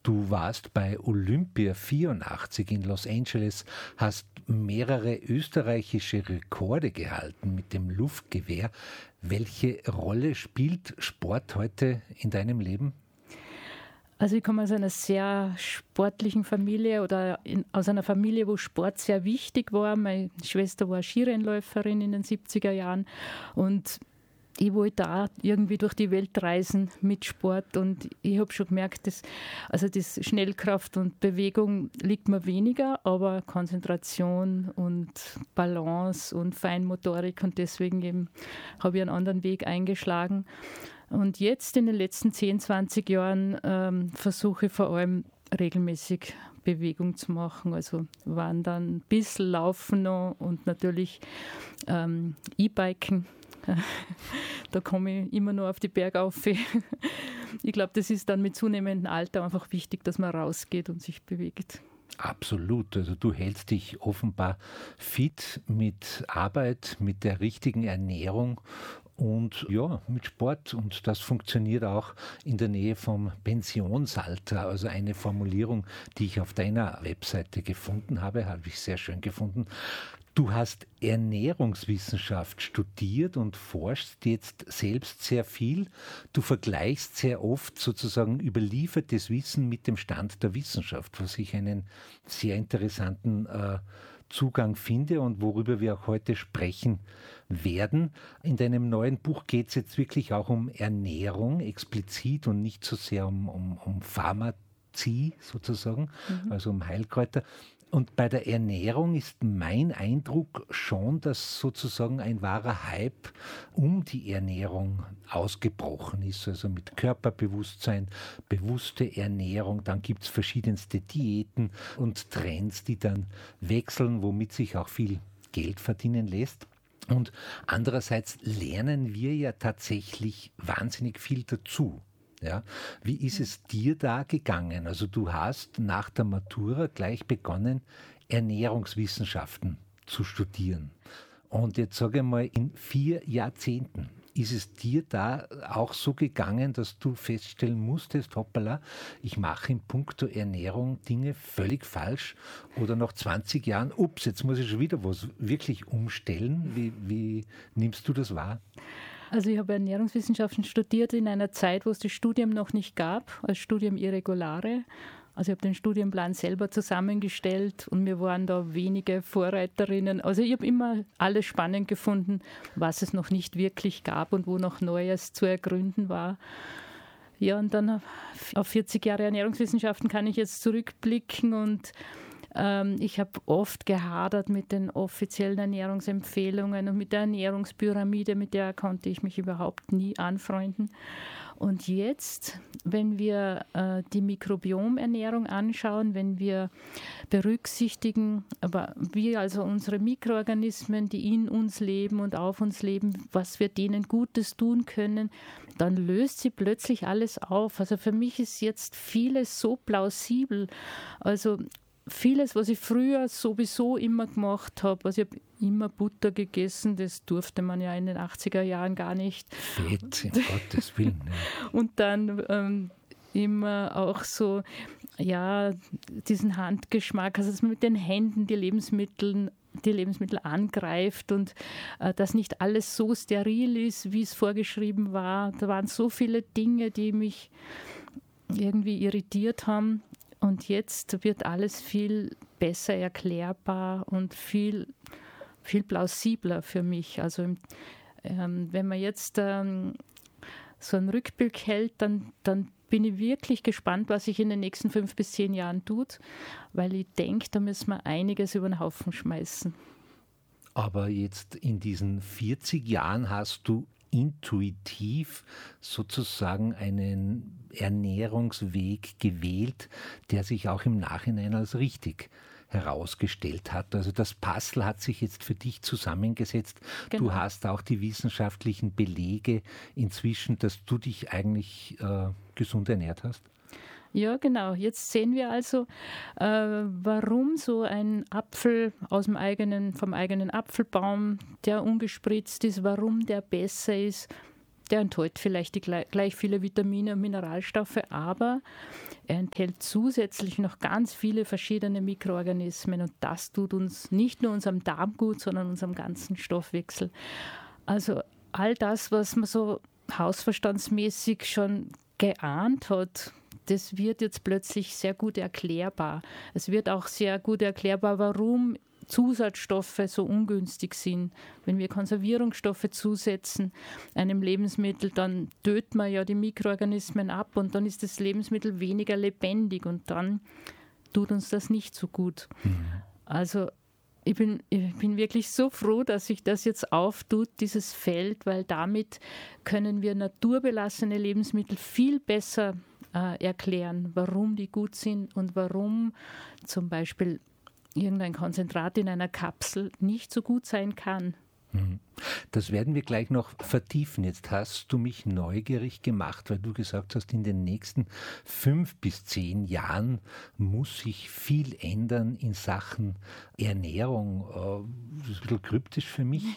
Du warst bei Olympia 84 in Los Angeles, hast mehrere österreichische Rekorde gehalten mit dem Luftgewehr. Welche Rolle spielt Sport heute in deinem Leben? Also ich komme aus einer sehr sportlichen Familie oder aus einer Familie, wo Sport sehr wichtig war. Meine Schwester war Skirennläuferin in den 70er Jahren und ich wollte auch irgendwie durch die Welt reisen mit Sport und ich habe schon gemerkt, dass das Schnellkraft und Bewegung liegt mir weniger, aber Konzentration und Balance und Feinmotorik und deswegen eben habe ich einen anderen Weg eingeschlagen. Und jetzt in den letzten 10, 20 Jahren versuche ich vor allem regelmäßig Bewegung zu machen, also wandern, ein bisschen laufen noch und natürlich E-Biken. Da komme ich immer nur auf die Berge auf. Ich glaube, das ist dann mit zunehmendem Alter einfach wichtig, dass man rausgeht und sich bewegt. Absolut. Also du hältst dich offenbar fit mit Arbeit, mit der richtigen Ernährung und ja, mit Sport. Und das funktioniert auch in der Nähe vom Pensionsalter. Also eine Formulierung, die ich auf deiner Webseite gefunden habe ich sehr schön gefunden. Du hast Ernährungswissenschaft studiert und forschst jetzt selbst sehr viel. Du vergleichst sehr oft sozusagen überliefertes Wissen mit dem Stand der Wissenschaft, was ich einen sehr interessanten Zugang finde und worüber wir auch heute sprechen werden. In deinem neuen Buch geht es jetzt wirklich auch um Ernährung explizit und nicht so sehr um Pharmazie sozusagen, also um Heilkräuter. Und bei der Ernährung ist mein Eindruck schon, dass sozusagen ein wahrer Hype um die Ernährung ausgebrochen ist. Also mit Körperbewusstsein, bewusste Ernährung. Dann gibt es verschiedenste Diäten und Trends, die dann wechseln, womit sich auch viel Geld verdienen lässt. Und andererseits lernen wir ja tatsächlich wahnsinnig viel dazu. Ja, wie ist es dir da gegangen? Also du hast nach der Matura gleich begonnen, Ernährungswissenschaften zu studieren. Und jetzt sage ich mal, in 4 Jahrzehnten ist es dir da auch so gegangen, dass du feststellen musstest, hoppala, ich mache in puncto Ernährung Dinge völlig falsch oder nach 20 Jahren, ups, jetzt muss ich schon wieder was wirklich umstellen. Wie nimmst du das wahr? Also ich habe Ernährungswissenschaften studiert in einer Zeit, wo es das Studium noch nicht gab, als Studium Irregulare. Also ich habe den Studienplan selber zusammengestellt und wir waren da wenige Vorreiterinnen. Also ich habe immer alles spannend gefunden, was es noch nicht wirklich gab und wo noch Neues zu ergründen war. Ja, und dann auf 40 Jahre Ernährungswissenschaften kann ich jetzt zurückblicken und ich habe oft gehadert mit den offiziellen Ernährungsempfehlungen und mit der Ernährungspyramide, mit der konnte ich mich überhaupt nie anfreunden. Und jetzt, wenn wir die Mikrobiomernährung anschauen, wenn wir berücksichtigen, aber wir also unsere Mikroorganismen, die in uns leben und auf uns leben, was wir denen Gutes tun können, dann löst sie plötzlich alles auf. Also für mich ist jetzt vieles so plausibel. Also vieles, was ich früher sowieso immer gemacht habe, also ich habe immer Butter gegessen, das durfte man ja in den 80er Jahren gar nicht. Fett, um Gottes Willen. Ja. Und dann immer auch so, ja, diesen Handgeschmack, also dass man mit den Händen die Lebensmittel angreift und dass nicht alles so steril ist, wie es vorgeschrieben war. Da waren so viele Dinge, die mich irgendwie irritiert haben. Und jetzt wird alles viel besser erklärbar und viel plausibler für mich. Also wenn man jetzt so einen Rückblick hält, dann bin ich wirklich gespannt, was sich in den nächsten 5 bis 10 Jahren tut, weil ich denke, da müssen wir einiges über den Haufen schmeißen. Aber jetzt in diesen 40 Jahren hast du intuitiv sozusagen einen Ernährungsweg gewählt, der sich auch im Nachhinein als richtig herausgestellt hat. Also das Puzzle hat sich jetzt für dich zusammengesetzt. Genau. Du hast auch die wissenschaftlichen Belege inzwischen, dass du dich eigentlich gesund ernährt hast? Ja, genau. Jetzt sehen wir also, warum so ein Apfel vom eigenen Apfelbaum, der ungespritzt ist, warum der besser ist. Der enthält vielleicht gleich viele Vitamine und Mineralstoffe, aber er enthält zusätzlich noch ganz viele verschiedene Mikroorganismen und das tut uns nicht nur unserem Darm gut, sondern unserem ganzen Stoffwechsel. Also all das, was man so hausverstandsmäßig schon geahnt hat, das wird jetzt plötzlich sehr gut erklärbar. Es wird auch sehr gut erklärbar, warum Zusatzstoffe so ungünstig sind. Wenn wir Konservierungsstoffe zusetzen einem Lebensmittel, dann töten wir ja die Mikroorganismen ab und dann ist das Lebensmittel weniger lebendig und dann tut uns das nicht so gut. Also ich bin wirklich so froh, dass sich das jetzt auftut, dieses Feld, weil damit können wir naturbelassene Lebensmittel viel besser erklären, warum die gut sind und warum zum Beispiel irgendein Konzentrat in einer Kapsel nicht so gut sein kann. Das werden wir gleich noch vertiefen. Jetzt hast du mich neugierig gemacht, weil du gesagt hast, in den nächsten 5 bis 10 Jahren muss sich viel ändern in Sachen Ernährung. Das ist ein bisschen kryptisch für mich.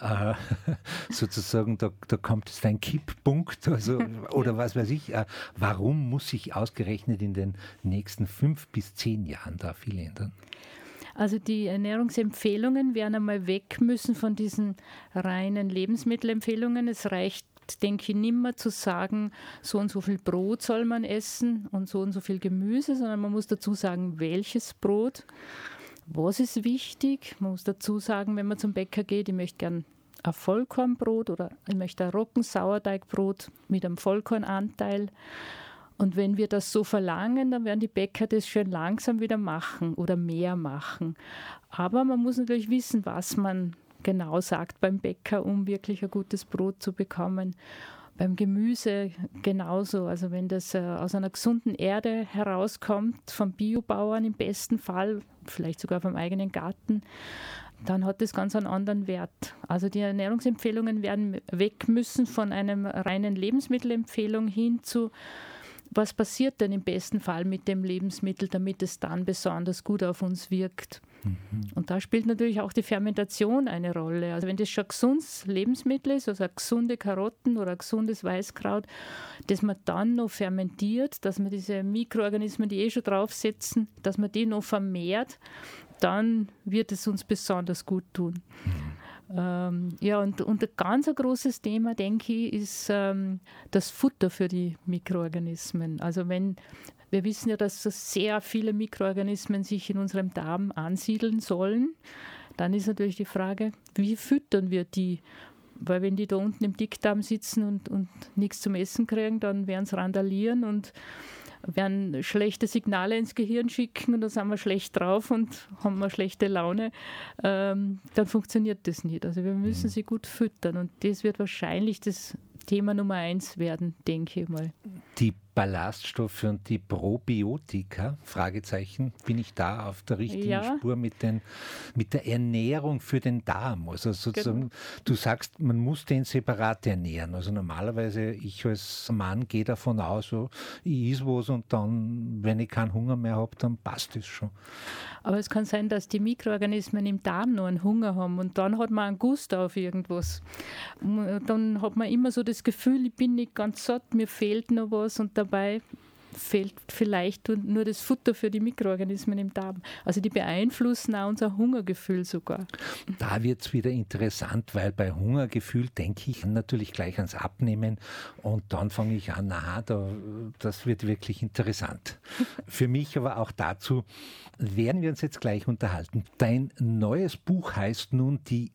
Sozusagen, da kommt jetzt ein Kipppunkt oder was weiß ich. Warum muss sich ausgerechnet in den nächsten 5 bis 10 Jahren da viel ändern? Also die Ernährungsempfehlungen werden einmal weg müssen von diesen reinen Lebensmittelempfehlungen. Es reicht, denke ich, nicht mehr zu sagen, so und so viel Brot soll man essen und so viel Gemüse, sondern man muss dazu sagen, welches Brot, was ist wichtig. Man muss dazu sagen, wenn man zum Bäcker geht, ich möchte gern ein Vollkornbrot oder ich möchte ein Roggensauerteigbrot mit einem Vollkornanteil. Und wenn wir das so verlangen, dann werden die Bäcker das schön langsam wieder machen oder mehr machen. Aber man muss natürlich wissen, was man genau sagt beim Bäcker, um wirklich ein gutes Brot zu bekommen. Beim Gemüse genauso. Also wenn das aus einer gesunden Erde herauskommt, vom Biobauern im besten Fall, vielleicht sogar vom eigenen Garten, dann hat das ganz einen anderen Wert. Also die Ernährungsempfehlungen werden weg müssen von einer reinen Lebensmittelempfehlung hin zu was passiert denn im besten Fall mit dem Lebensmittel, damit es dann besonders gut auf uns wirkt? Und da spielt natürlich auch die Fermentation eine Rolle. Also wenn das schon ein gesundes Lebensmittel ist, also eine gesunde Karotten oder ein gesundes Weißkraut, dass man dann noch fermentiert, dass man diese Mikroorganismen, die schon drauf sitzen, dass man die noch vermehrt, dann wird es uns besonders gut tun. Und ein ganz großes Thema, denke ich, ist das Futter für die Mikroorganismen. Also wir wissen ja, dass so sehr viele Mikroorganismen sich in unserem Darm ansiedeln sollen, dann ist natürlich die Frage, wie füttern wir die? Weil wenn die da unten im Dickdarm sitzen und nichts zum Essen kriegen, dann werden sie randalieren und werden schlechte Signale ins Gehirn schicken und dann sind wir schlecht drauf und haben wir schlechte Laune, dann funktioniert das nicht. Also wir müssen sie gut füttern und das wird wahrscheinlich das Thema Nummer 1 werden, denke ich mal. Die Ballaststoffe und die Probiotika, Fragezeichen, bin ich da auf der richtigen Spur mit der Ernährung für den Darm? Also sozusagen, Du sagst, man muss den separat ernähren. Also normalerweise, ich als Mann gehe davon aus, so, ich esse was und dann, wenn ich keinen Hunger mehr habe, dann passt es schon. Aber es kann sein, dass die Mikroorganismen im Darm noch einen Hunger haben und dann hat man einen Gust auf irgendwas. Dann hat man immer so das Gefühl, ich bin nicht ganz satt, mir fehlt noch was und dabei fehlt vielleicht nur das Futter für die Mikroorganismen im Darm. Also die beeinflussen auch unser Hungergefühl sogar. Da wird es wieder interessant, weil bei Hungergefühl denke ich natürlich gleich ans Abnehmen und dann fange ich an, das wird wirklich interessant. Für mich aber auch dazu werden wir uns jetzt gleich unterhalten. Dein neues Buch heißt nun die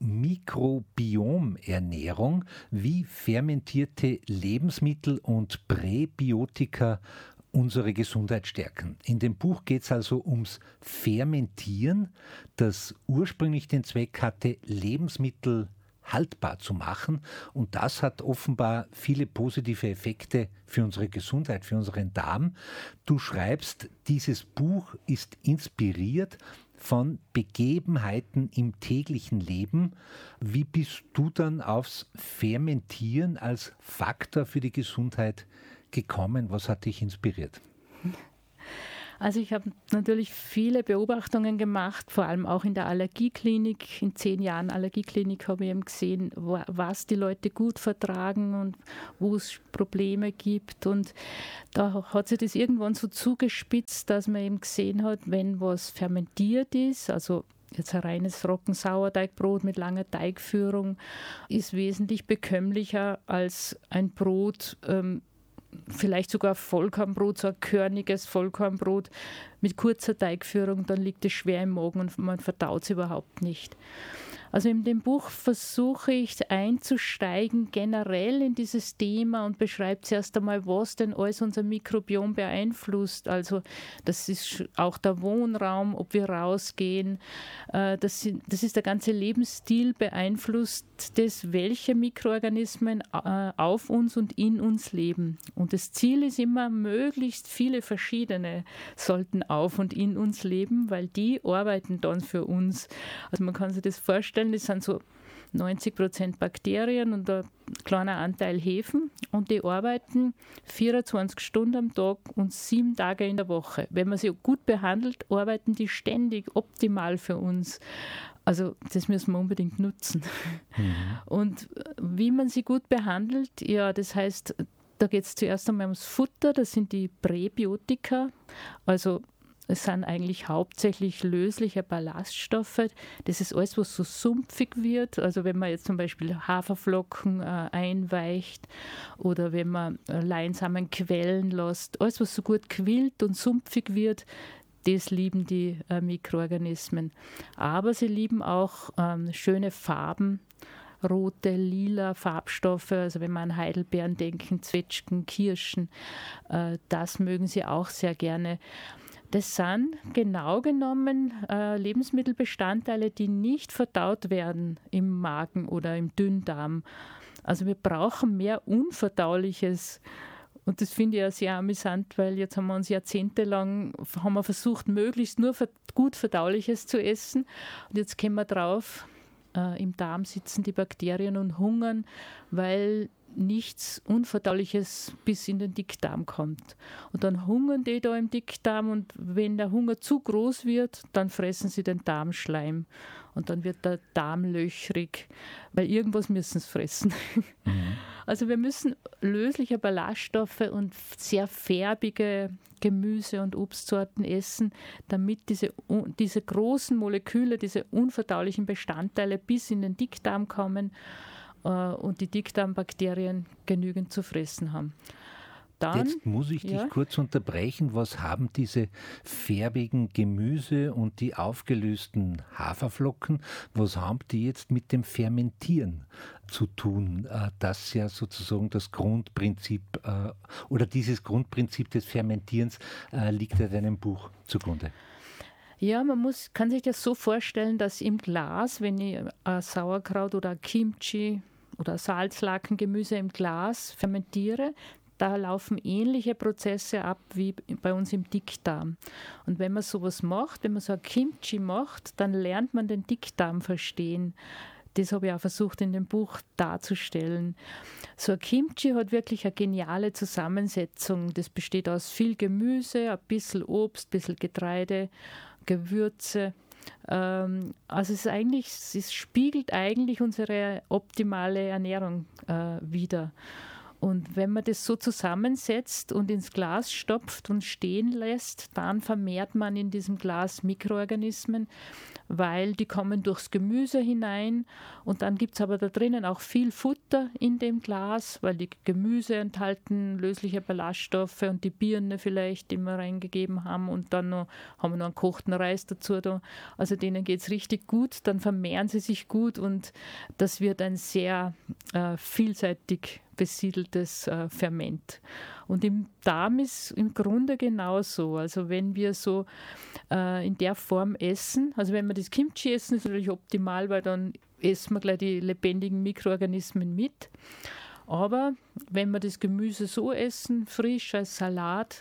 Mikrobiomernährung, wie fermentierte Lebensmittel und Präbiotika unsere Gesundheit stärken. In dem Buch geht es also ums Fermentieren, das ursprünglich den Zweck hatte, Lebensmittel haltbar zu machen. Und das hat offenbar viele positive Effekte für unsere Gesundheit, für unseren Darm. Du schreibst, dieses Buch ist inspiriert von Begebenheiten im täglichen Leben. Wie bist du dann aufs Fermentieren als Faktor für die Gesundheit gekommen? Was hat dich inspiriert? Also ich habe natürlich viele Beobachtungen gemacht, vor allem auch in der Allergieklinik. In 10 Jahren Allergieklinik habe ich eben gesehen, was die Leute gut vertragen und wo es Probleme gibt. Und da hat sich das irgendwann so zugespitzt, dass man eben gesehen hat, wenn was fermentiert ist, also jetzt ein reines Roggensauerteigbrot mit langer Teigführung, ist wesentlich bekömmlicher als ein Brot, vielleicht sogar Vollkornbrot, so ein körniges Vollkornbrot mit kurzer Teigführung, dann liegt es schwer im Magen und man verdaut es überhaupt nicht. Also in dem Buch versuche ich einzusteigen generell in dieses Thema und beschreibe zuerst einmal, was denn alles unser Mikrobiom beeinflusst. Also das ist auch der Wohnraum, ob wir rausgehen. Das ist der ganze Lebensstil beeinflusst das, welche Mikroorganismen auf uns und in uns leben. Und das Ziel ist immer, möglichst viele verschiedene sollten auf und in uns leben, weil die arbeiten dann für uns. Also man kann sich das vorstellen, das sind so 90% Bakterien und ein kleiner Anteil Hefen und die arbeiten 24 Stunden am Tag und 7 Tage in der Woche. Wenn man sie gut behandelt, arbeiten die ständig optimal für uns. Also das müssen wir unbedingt nutzen. Mhm. Und wie man sie gut behandelt, ja, das heißt, da geht es zuerst einmal ums Futter, das sind die Präbiotika, also es sind eigentlich hauptsächlich lösliche Ballaststoffe. Das ist alles, was so sumpfig wird. Also wenn man jetzt zum Beispiel Haferflocken einweicht oder wenn man Leinsamen quellen lässt, alles, was so gut quillt und sumpfig wird, das lieben die Mikroorganismen. Aber sie lieben auch schöne Farben, rote, lila Farbstoffe, also wenn man an Heidelbeeren denken, Zwetschgen, Kirschen, das mögen sie auch sehr gerne. Das sind genau genommen Lebensmittelbestandteile, die nicht verdaut werden im Magen oder im Dünndarm. Also wir brauchen mehr Unverdauliches. Und das finde ich ja sehr amüsant, weil jetzt haben wir uns jahrzehntelang versucht, möglichst nur gut Verdauliches zu essen. Und jetzt kommen wir drauf, im Darm sitzen die Bakterien und hungern, weil nichts Unverdauliches bis in den Dickdarm kommt. Und dann hungern die da im Dickdarm und wenn der Hunger zu groß wird, dann fressen sie den Darmschleim und dann wird der Darm löchrig, weil irgendwas müssen sie fressen. Mhm. Also wir müssen lösliche Ballaststoffe und sehr färbige Gemüse- und Obstsorten essen, damit diese großen Moleküle, diese unverdaulichen Bestandteile bis in den Dickdarm kommen und die Dickdarmbakterien genügend zu fressen haben. Dann, jetzt muss ich dich kurz unterbrechen. Was haben diese färbigen Gemüse und die aufgelösten Haferflocken, was haben die jetzt mit dem Fermentieren zu tun? Das ja sozusagen das Grundprinzip oder dieses Grundprinzip des Fermentierens liegt ja deinem Buch zugrunde. Ja, kann sich das so vorstellen, dass im Glas, wenn ich Sauerkraut oder Kimchi oder Salzlackengemüse im Glas fermentiere, da laufen ähnliche Prozesse ab wie bei uns im Dickdarm. Und wenn man sowas macht, wenn man so ein Kimchi macht, dann lernt man den Dickdarm verstehen. Das habe ich auch versucht in dem Buch darzustellen. So ein Kimchi hat wirklich eine geniale Zusammensetzung. Das besteht aus viel Gemüse, ein bisschen Obst, ein bisschen Getreide, Gewürze. Also es spiegelt eigentlich unsere optimale Ernährung wider. Und wenn man das so zusammensetzt und ins Glas stopft und stehen lässt, dann vermehrt man in diesem Glas Mikroorganismen, weil die kommen durchs Gemüse hinein und dann gibt es aber da drinnen auch viel Futter in dem Glas, weil die Gemüse enthalten lösliche Ballaststoffe und die Birne vielleicht, die wir reingegeben haben und dann haben wir noch einen kochten Reis dazu da. Also denen geht es richtig gut, dann vermehren sie sich gut und das wird ein sehr vielseitig besiedeltes Ferment. Und im Darm ist im Grunde genauso. Also wenn wir so in der Form essen, also wenn wir das Kimchi essen, ist natürlich optimal, weil dann essen wir gleich die lebendigen Mikroorganismen mit. Aber wenn wir das Gemüse so essen, frisch als Salat,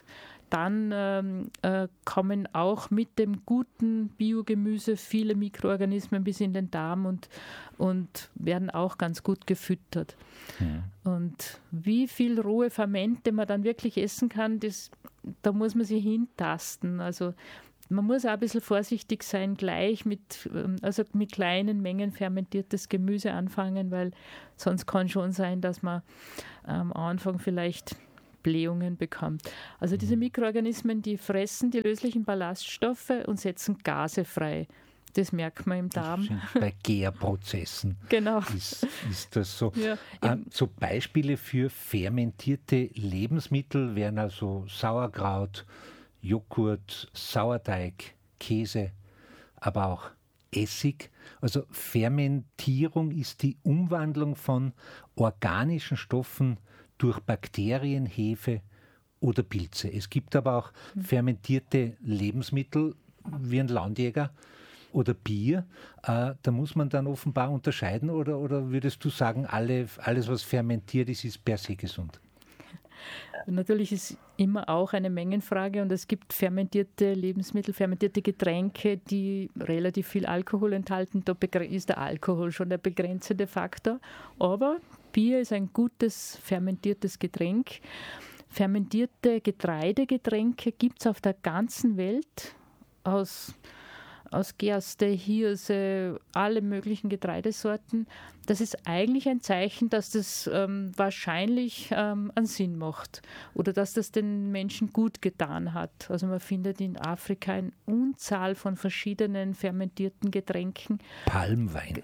dann kommen auch mit dem guten Biogemüse viele Mikroorganismen bis in den Darm und werden auch ganz gut gefüttert. Ja. Und wie viel rohe Fermente man dann wirklich essen kann, da muss man sich hintasten. Also man muss auch ein bisschen vorsichtig sein, gleich mit kleinen Mengen fermentiertes Gemüse anfangen, weil sonst kann schon sein, dass man am Anfang vielleicht Blähungen bekommt. Also diese Mikroorganismen, die fressen die löslichen Ballaststoffe und setzen Gase frei. Das merkt man im Darm. Bei Gärprozessen genau. ist das so. Ja. So Beispiele für fermentierte Lebensmittel wären also Sauerkraut, Joghurt, Sauerteig, Käse, aber auch Essig. Also Fermentierung ist die Umwandlung von organischen Stoffen durch Bakterien, Hefe oder Pilze. Es gibt aber auch fermentierte Lebensmittel wie ein Landjäger oder Bier. Da muss man dann offenbar unterscheiden oder würdest du sagen, alles, was fermentiert ist, ist per se gesund? Natürlich ist immer auch eine Mengenfrage und es gibt fermentierte Lebensmittel, fermentierte Getränke, die relativ viel Alkohol enthalten. Da ist der Alkohol schon der begrenzende Faktor. Aber Bier ist ein gutes fermentiertes Getränk. Fermentierte Getreidegetränke gibt es auf der ganzen Welt aus Gerste, Hirse, alle möglichen Getreidesorten. Das ist eigentlich ein Zeichen, dass das wahrscheinlich einen Sinn macht oder dass das den Menschen gut getan hat. Also man findet in Afrika eine Unzahl von verschiedenen fermentierten Getränken. Palmwein.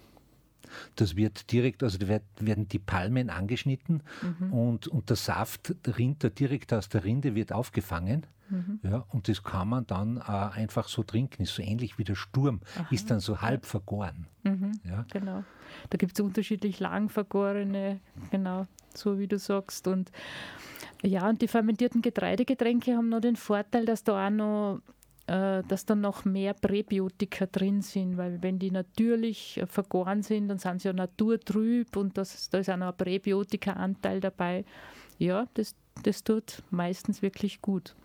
Das wird direkt, also da werden die Palmen angeschnitten und der Saft rinnt da direkt aus der Rinde, wird aufgefangen. Ja, und das kann man dann einfach so trinken. Ist so ähnlich wie der Sturm, ist dann so halb vergoren. Ja. Genau. Da gibt es unterschiedlich lang vergorene, genau, so wie du sagst. Und ja, und die fermentierten Getreidegetränke haben noch den Vorteil, dass da noch mehr Präbiotika drin sind, weil wenn die natürlich vergoren sind, dann sind sie ja naturtrüb und da ist auch noch ein Präbiotika-Anteil dabei. Ja, das tut meistens wirklich gut.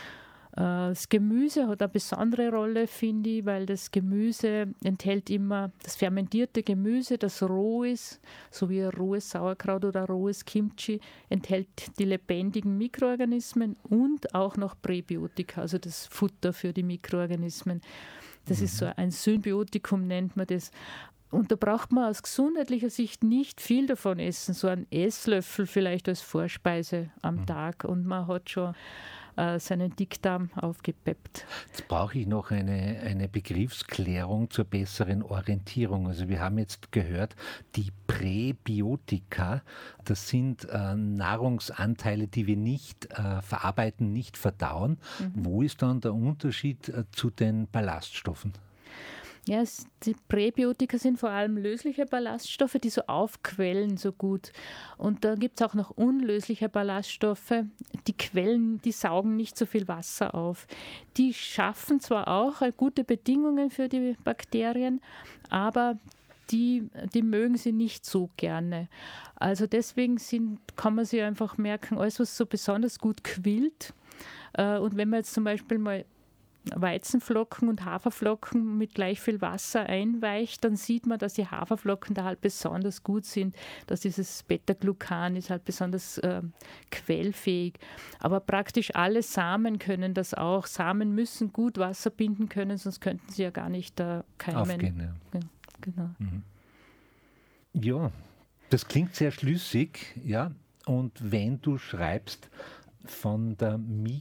Das Gemüse hat eine besondere Rolle, finde ich, weil das Gemüse enthält immer das fermentierte Gemüse, das roh ist, so wie ein rohes Sauerkraut oder ein rohes Kimchi, enthält die lebendigen Mikroorganismen und auch noch Präbiotika, also das Futter für die Mikroorganismen. Das ist so ein Symbiotikum, nennt man das. Und da braucht man aus gesundheitlicher Sicht nicht viel davon essen, so einen Esslöffel vielleicht als Vorspeise am Tag und man hat schon seinen Dickdarm aufgepeppt. Jetzt brauche ich noch eine Begriffsklärung zur besseren Orientierung. Also wir haben jetzt gehört, die Präbiotika, das sind Nahrungsanteile, die wir nicht verarbeiten, nicht verdauen. Wo ist dann der Unterschied zu den Ballaststoffen? Ja, die Präbiotika sind vor allem lösliche Ballaststoffe, die so aufquellen so gut. Und da gibt es auch noch unlösliche Ballaststoffe, die saugen nicht so viel Wasser auf. Die schaffen zwar auch gute Bedingungen für die Bakterien, aber die mögen sie nicht so gerne. Also deswegen kann man sich einfach merken, alles, was so besonders gut quillt. Und wenn man jetzt zum Beispiel mal Weizenflocken und Haferflocken mit gleich viel Wasser einweicht, dann sieht man, dass die Haferflocken da halt besonders gut sind, dass dieses Beta-Glucan ist halt besonders quellfähig. Aber praktisch alle Samen können das auch. Samen müssen gut Wasser binden können, sonst könnten sie ja gar nicht keimen. Aufgehen, ja. Genau. Ja, das klingt sehr schlüssig, ja. Und wenn du schreibst von der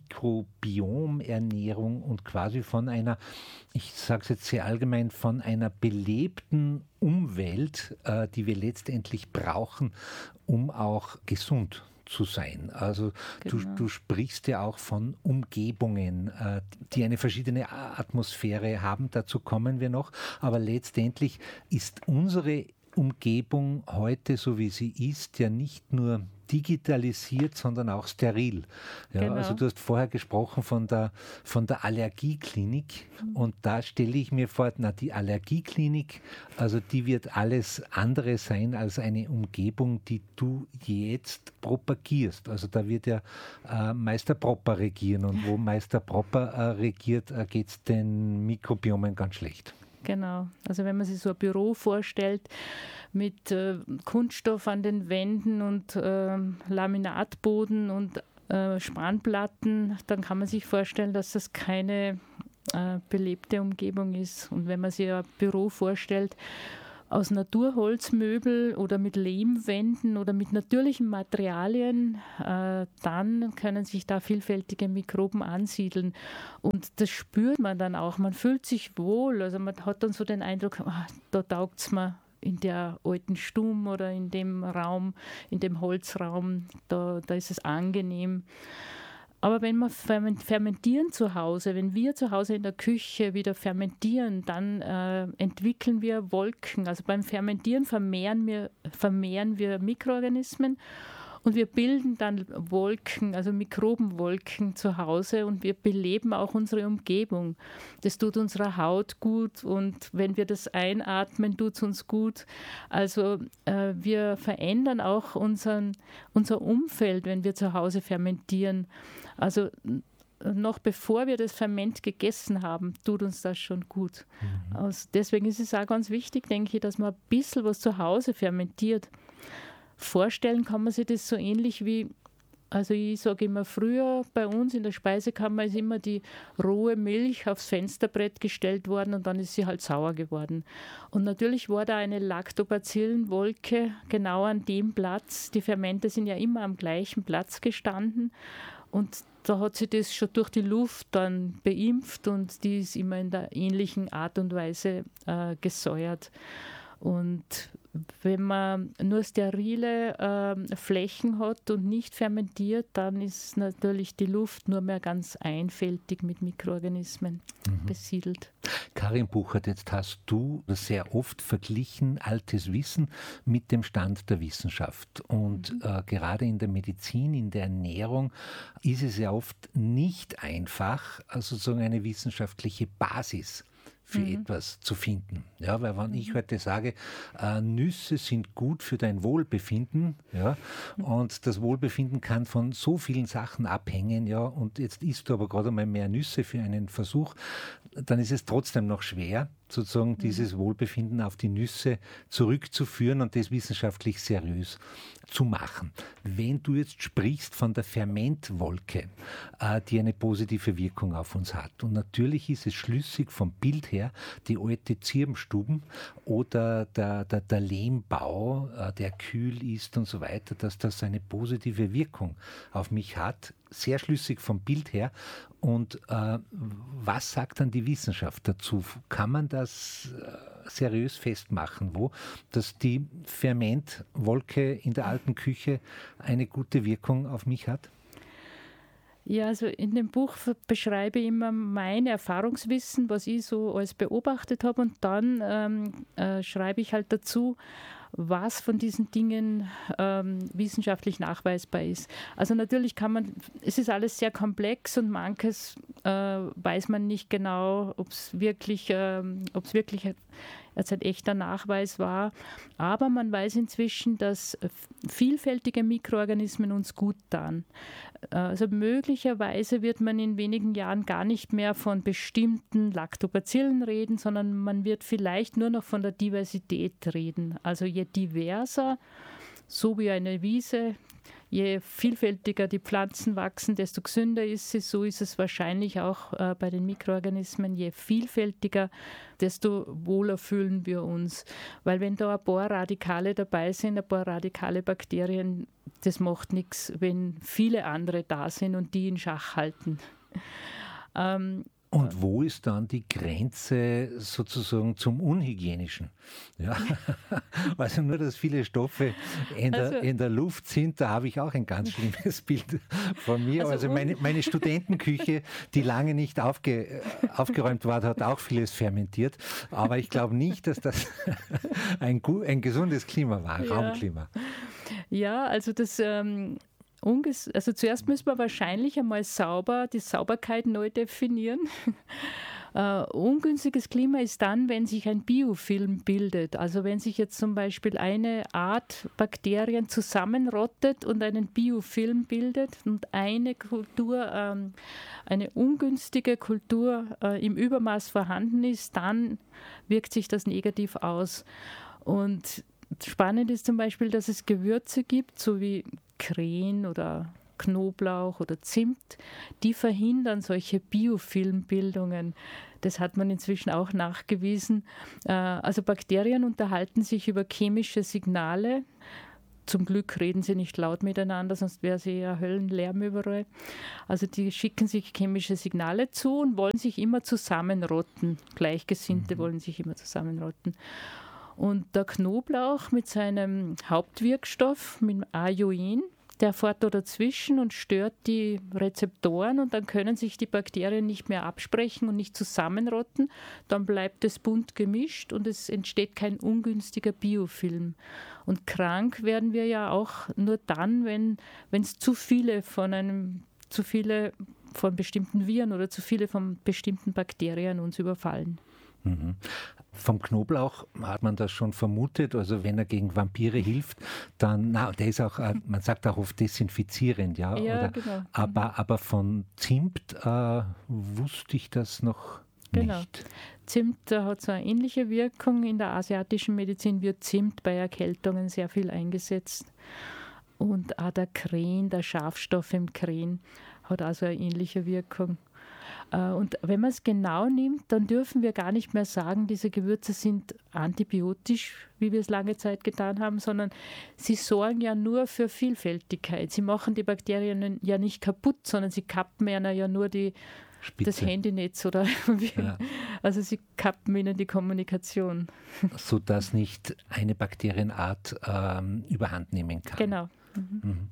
Mikrobiomernährung und quasi von einer, ich sage es jetzt sehr allgemein, von einer belebten Umwelt, die wir letztendlich brauchen, um auch gesund zu sein. Also genau. Du sprichst ja auch von Umgebungen, die eine verschiedene Atmosphäre haben, dazu kommen wir noch, aber letztendlich ist unsere Umgebung heute, so wie sie ist, ja nicht nur digitalisiert, sondern auch steril. Ja, Genau. Also du hast vorher gesprochen von der Allergieklinik und da stelle ich mir vor, die Allergieklinik, also die wird alles andere sein als eine Umgebung, die du jetzt propagierst. Also da wird ja Meister Propper regieren und wo Meister Propper regiert, geht es den Mikrobiomen ganz schlecht. Genau. Also wenn man sich so ein Büro vorstellt mit Kunststoff an den Wänden und Laminatboden und Spanplatten, dann kann man sich vorstellen, dass das keine belebte Umgebung ist. Und wenn man sich ein Büro vorstellt, aus Naturholzmöbel oder mit Lehmwänden oder mit natürlichen Materialien, dann können sich da vielfältige Mikroben ansiedeln. Und das spürt man dann auch. Man fühlt sich wohl. Also man hat dann so den Eindruck, da taugt es mir in der alten Stube oder in dem Raum, in dem Holzraum, da ist es angenehm. Aber wenn wir fermentieren zu Hause, wenn wir zu Hause in der Küche wieder fermentieren, dann entwickeln wir Wolken. Also beim Fermentieren vermehren wir Mikroorganismen und wir bilden dann Wolken, also Mikrobenwolken zu Hause und wir beleben auch unsere Umgebung. Das tut unserer Haut gut und wenn wir das einatmen, tut es uns gut. Also wir verändern auch unser Umfeld, wenn wir zu Hause fermentieren. Also noch bevor wir das Ferment gegessen haben, tut uns das schon gut. Deswegen ist es auch ganz wichtig, denke ich, dass man ein bisschen was zu Hause fermentiert. Vorstellen kann man sich das so ähnlich wie, also ich sage immer, früher bei uns in der Speisekammer ist immer die rohe Milch aufs Fensterbrett gestellt worden und dann ist sie halt sauer geworden. Und natürlich war da eine Lactobacillenwolke genau an dem Platz. Die Fermente sind ja immer am gleichen Platz gestanden und da hat sich das schon durch die Luft dann beimpft und die ist immer in der ähnlichen Art und Weise gesäuert. Und wenn man nur sterile Flächen hat und nicht fermentiert, dann ist natürlich die Luft nur mehr ganz einfältig mit Mikroorganismen besiedelt. Karin Buchert, jetzt hast du sehr oft verglichen altes Wissen mit dem Stand der Wissenschaft. Und gerade in der Medizin, in der Ernährung ist es ja oft nicht einfach, also sozusagen eine wissenschaftliche Basis für etwas zu finden. Ja, weil wenn ich heute sage, Nüsse sind gut für dein Wohlbefinden, ja, und das Wohlbefinden kann von so vielen Sachen abhängen, ja, und jetzt isst du aber gerade mal mehr Nüsse für einen Versuch, dann ist es trotzdem noch schwer, sozusagen dieses Wohlbefinden auf die Nüsse zurückzuführen und das wissenschaftlich seriös zu machen. Wenn du jetzt sprichst von der Fermentwolke, die eine positive Wirkung auf uns hat, und natürlich ist es schlüssig vom Bild her, die alte Zirbenstuben oder der Lehmbau, der kühl ist und so weiter, dass das eine positive Wirkung auf mich hat, sehr schlüssig vom Bild her. Und was sagt dann die Wissenschaft dazu? Kann man das seriös festmachen, dass die Fermentwolke in der alten Küche eine gute Wirkung auf mich hat? Ja, also in dem Buch beschreibe ich immer mein Erfahrungswissen, was ich so alles beobachtet habe und dann schreibe ich halt dazu, was von diesen Dingen wissenschaftlich nachweisbar ist. Also natürlich es ist alles sehr komplex und manches weiß man nicht genau, ob es wirklich jetzt ein echter Nachweis war. Aber man weiß inzwischen, dass vielfältige Mikroorganismen uns gut tun. Also möglicherweise wird man in wenigen Jahren gar nicht mehr von bestimmten Lactobacillen reden, sondern man wird vielleicht nur noch von der Diversität reden. Also je diverser, so wie eine Wiese, je vielfältiger die Pflanzen wachsen, desto gesünder ist sie. So ist es wahrscheinlich auch bei den Mikroorganismen. Je vielfältiger, desto wohler fühlen wir uns. Weil wenn da ein paar Radikale dabei sind, ein paar radikale Bakterien, das macht nichts, wenn viele andere da sind und die in Schach halten. Und wo ist dann die Grenze sozusagen zum Unhygienischen? Ja. Also nur, dass viele Stoffe in der Luft sind, da habe ich auch ein ganz schlimmes Bild von mir. Also meine Studentenküche, die lange nicht aufgeräumt war, hat auch vieles fermentiert. Aber ich glaube nicht, dass das ein gesundes Klima war, ja. Raumklima. Ja, also also zuerst müssen wir wahrscheinlich einmal die Sauberkeit neu definieren. Ungünstiges Klima ist dann, wenn sich ein Biofilm bildet. Also wenn sich jetzt zum Beispiel eine Art Bakterien zusammenrottet und einen Biofilm bildet und eine ungünstige Kultur im Übermaß vorhanden ist, dann wirkt sich das negativ aus. Und spannend ist zum Beispiel, dass es Gewürze gibt, so wie Kren oder Knoblauch oder Zimt, die verhindern solche Biofilmbildungen. Das hat man inzwischen auch nachgewiesen. Also Bakterien unterhalten sich über chemische Signale. Zum Glück reden sie nicht laut miteinander, sonst wäre sie ja Höllenlärm überall. Also die schicken sich chemische Signale zu und wollen sich immer zusammenrotten. Gleichgesinnte wollen sich immer zusammenrotten. Und der Knoblauch mit seinem Hauptwirkstoff, mit dem Ajoin, der fährt da dazwischen und stört die Rezeptoren und dann können sich die Bakterien nicht mehr absprechen und nicht zusammenrotten. Dann bleibt es bunt gemischt und es entsteht kein ungünstiger Biofilm. Und krank werden wir ja auch nur dann, wenn es zu viele von bestimmten Viren oder zu viele von bestimmten Bakterien uns überfallen. Mhm. Vom Knoblauch hat man das schon vermutet, also wenn er gegen Vampire hilft, dann, der ist auch, man sagt auch oft desinfizierend, ja, oder, genau. Aber von Zimt wusste ich das noch genau. nicht. Zimt hat so eine ähnliche Wirkung. In der asiatischen Medizin wird Zimt bei Erkältungen sehr viel eingesetzt. Und auch der Kren, der Schafstoff im Kren, hat also eine ähnliche Wirkung. Und wenn man es genau nimmt, dann dürfen wir gar nicht mehr sagen, diese Gewürze sind antibiotisch, wie wir es lange Zeit getan haben, sondern sie sorgen ja nur für Vielfältigkeit. Sie machen die Bakterien ja nicht kaputt, sondern sie kappen ihnen ja nur das Handynetz oder also sie kappen ihnen die Kommunikation. Sodass nicht eine Bakterienart überhand nehmen kann. Genau. Mhm.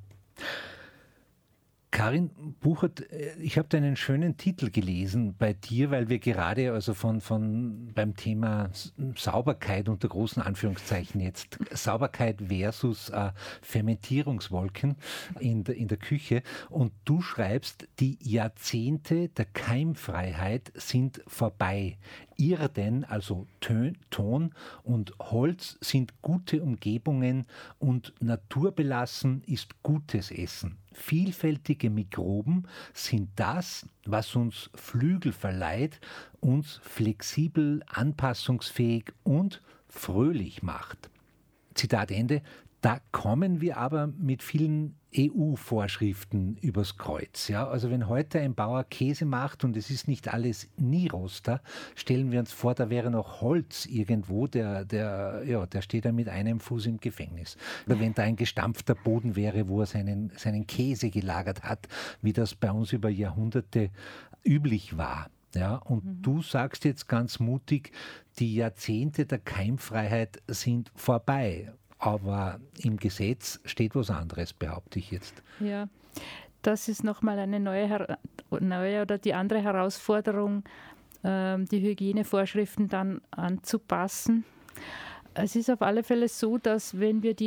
Karin Buchert, ich habe einen schönen Titel gelesen bei dir, weil wir gerade also beim Thema Sauberkeit unter großen Anführungszeichen jetzt, Sauberkeit versus Fermentierungswolken in der Küche, und du schreibst, die Jahrzehnte der Keimfreiheit sind vorbei. Irden, also Ton und Holz, sind gute Umgebungen und naturbelassen ist gutes Essen. Vielfältige Mikroben sind das, was uns Flügel verleiht, uns flexibel, anpassungsfähig und fröhlich macht. Zitat Ende. Da kommen wir aber mit vielen EU-Vorschriften übers Kreuz. Ja? Also wenn heute ein Bauer Käse macht und es ist nicht alles Nieroster, stellen wir uns vor, da wäre noch Holz irgendwo, der steht dann mit einem Fuß im Gefängnis. Oder wenn da ein gestampfter Boden wäre, wo er seinen Käse gelagert hat, wie das bei uns über Jahrhunderte üblich war. Ja, und du sagst jetzt ganz mutig, die Jahrzehnte der Keimfreiheit sind vorbei. Aber im Gesetz steht was anderes, behaupte ich jetzt. Ja, das ist nochmal eine neue oder die andere Herausforderung, die Hygienevorschriften dann anzupassen. Es ist auf alle Fälle so, dass wenn wir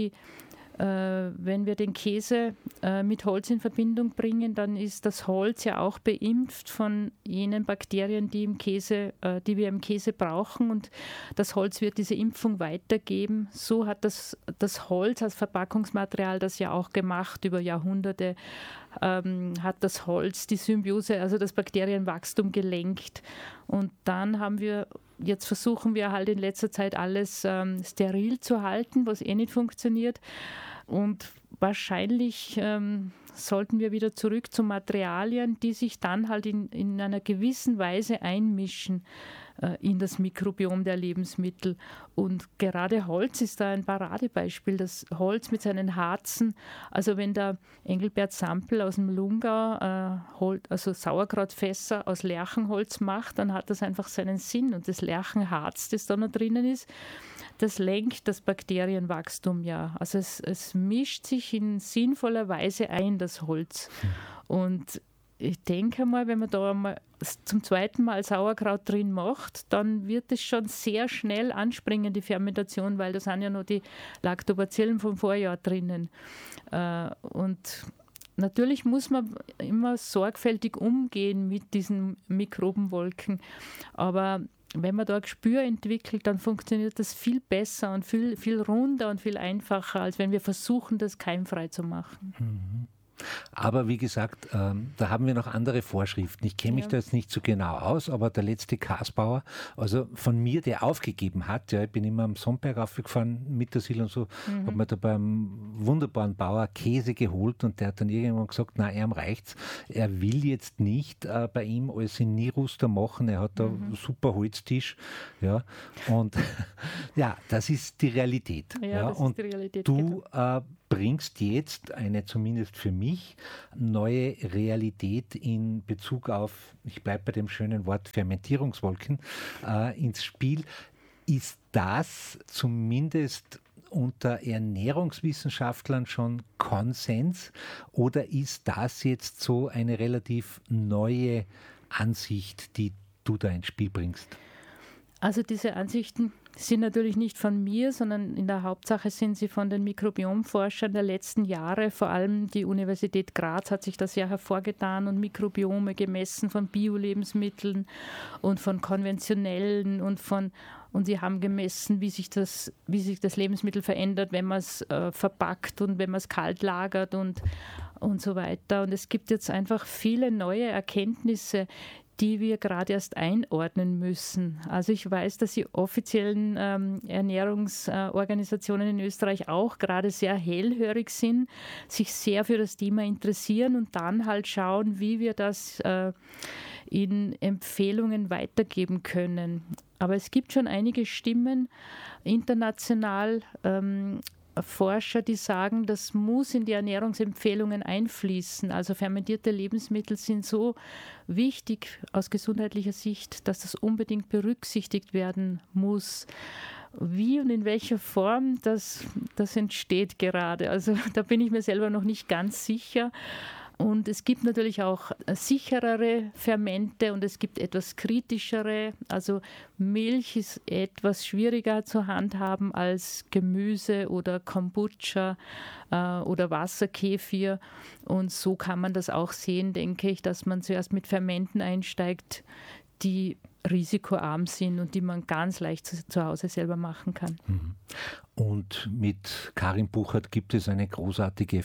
den Käse mit Holz in Verbindung bringen, dann ist das Holz ja auch beimpft von jenen Bakterien, die wir im Käse brauchen, und das Holz wird diese Impfung weitergeben. So hat das Holz als Verpackungsmaterial das ja auch gemacht über Jahrhunderte, hat das Holz die Symbiose, also das Bakterienwachstum gelenkt. Und dann versuchen wir halt in letzter Zeit alles steril zu halten, was nicht funktioniert. Und wahrscheinlich sollten wir wieder zurück zu Materialien, die sich dann halt in einer gewissen Weise einmischen in das Mikrobiom der Lebensmittel. Und gerade Holz ist da ein Paradebeispiel. Das Holz mit seinen Harzen, also wenn der Engelbert Sampel aus dem Lungau also Sauerkrautfässer aus Lärchenholz macht, dann hat das einfach seinen Sinn. Und das Lärchenharz, das da noch drinnen ist, das lenkt das Bakterienwachstum ja. Also es mischt sich in sinnvoller Weise ein, das Holz. Und ich denke mal, wenn man da mal zum zweiten Mal Sauerkraut drin macht, dann wird es schon sehr schnell anspringen, die Fermentation, weil da sind ja noch die Lactobacillen vom Vorjahr drinnen. Und natürlich muss man immer sorgfältig umgehen mit diesen Mikrobenwolken, aber wenn man da ein Gespür entwickelt, dann funktioniert das viel besser und viel runder und viel einfacher, als wenn wir versuchen, das keimfrei zu machen. Mhm. Aber wie gesagt, da haben wir noch andere Vorschriften. Ich kenne mich da jetzt nicht so genau aus, aber der letzte Kasbauer, also von mir, der aufgegeben hat, ja, ich bin immer am Sonnberg aufgefahren, Mittersill und so, habe mir da beim wunderbaren Bauer Käse geholt und der hat dann irgendwann gesagt, na, ihm reicht's. Er will jetzt nicht bei ihm alles in Nieruster machen, er hat da super Holztisch, ja, und ja, das ist die Realität. Ja, das und ist die Realität. du bringst jetzt eine, zumindest für mich, neue Realität in Bezug auf, ich bleibe bei dem schönen Wort Fermentierungswolken, ins Spiel. Ist das zumindest unter Ernährungswissenschaftlern schon Konsens oder ist das jetzt so eine relativ neue Ansicht, die du da ins Spiel bringst? Also diese Ansichten sind natürlich nicht von mir, sondern in der Hauptsache sind sie von den Mikrobiomforschern der letzten Jahre. Vor allem die Universität Graz hat sich das ja hervorgetan und Mikrobiome gemessen von Bio-Lebensmitteln und von konventionellen und sie haben gemessen, wie sich das Lebensmittel verändert, wenn man es verpackt und wenn man es kalt lagert und so weiter. Und es gibt jetzt einfach viele neue Erkenntnisse, die wir gerade erst einordnen müssen. Also ich weiß, dass die offiziellen Ernährungsorganisationen in Österreich auch gerade sehr hellhörig sind, sich sehr für das Thema interessieren und dann halt schauen, wie wir das in Empfehlungen weitergeben können. Aber es gibt schon einige Stimmen international, Forscher, die sagen, das muss in die Ernährungsempfehlungen einfließen. Also fermentierte Lebensmittel sind so wichtig aus gesundheitlicher Sicht, dass das unbedingt berücksichtigt werden muss. Wie und in welcher Form, das entsteht gerade. Also da bin ich mir selber noch nicht ganz sicher. Und es gibt natürlich auch sicherere Fermente und es gibt etwas kritischere. Also Milch ist etwas schwieriger zu handhaben als Gemüse oder Kombucha oder Wasserkefir. Und so kann man das auch sehen, denke ich, dass man zuerst mit Fermenten einsteigt, die risikoarm sind und die man ganz leicht zu Hause selber machen kann. Und mit Karin Buchert gibt es eine großartige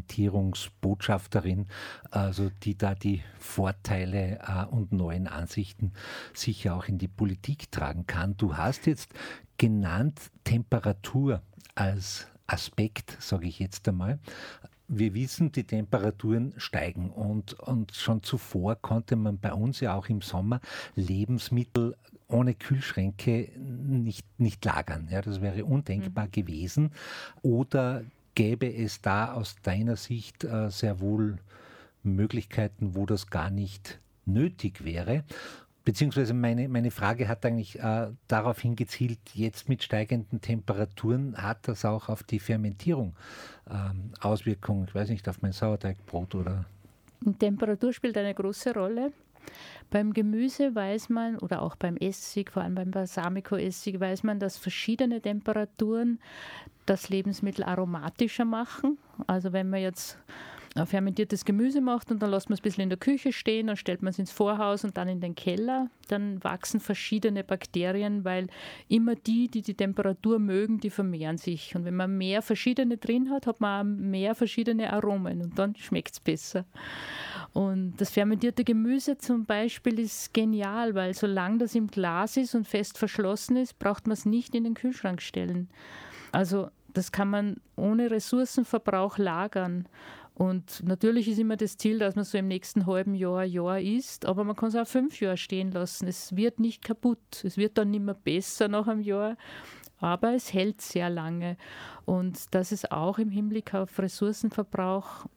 Fermentierungsbotschafterin, also die da die Vorteile und neuen Ansichten sicher auch in die Politik tragen kann. Du hast jetzt genannt Temperatur als Aspekt, sage ich jetzt einmal. Wir wissen, die Temperaturen steigen und schon zuvor konnte man bei uns ja auch im Sommer Lebensmittel ohne Kühlschränke nicht lagern. Ja, das wäre undenkbar gewesen. Oder gäbe es da aus deiner Sicht sehr wohl Möglichkeiten, wo das gar nicht nötig wäre? Beziehungsweise meine Frage hat eigentlich darauf hingezielt, jetzt mit steigenden Temperaturen hat das auch auf die Fermentierung Auswirkungen, ich weiß nicht, auf mein Sauerteigbrot oder? Temperatur spielt eine große Rolle. Beim Gemüse weiß man, oder auch beim Essig, vor allem beim Balsamico-Essig, weiß man, dass verschiedene Temperaturen das Lebensmittel aromatischer machen. Also wenn man jetzt fermentiertes Gemüse macht und dann lässt man es ein bisschen in der Küche stehen, dann stellt man es ins Vorhaus und dann in den Keller. Dann wachsen verschiedene Bakterien, weil immer die Temperatur mögen, die vermehren sich. Und wenn man mehr verschiedene drin hat, hat man auch mehr verschiedene Aromen und dann schmeckt es besser. Und das fermentierte Gemüse zum Beispiel ist genial, weil solange das im Glas ist und fest verschlossen ist, braucht man es nicht in den Kühlschrank stellen. Also das kann man ohne Ressourcenverbrauch lagern. Und natürlich ist immer das Ziel, dass man so im nächsten halben Jahr isst, aber man kann es auch 5 Jahre stehen lassen. Es wird nicht kaputt. Es wird dann nicht mehr besser nach einem Jahr, aber es hält sehr lange. Und das ist auch im Hinblick auf Ressourcenverbrauch